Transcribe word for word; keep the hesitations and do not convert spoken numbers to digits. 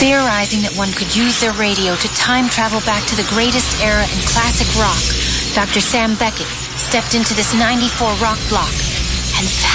Theorizing that one could use their radio to time travel back to the greatest era in classic rock, Doctor Sam Beckett stepped into this ninety-four rock block and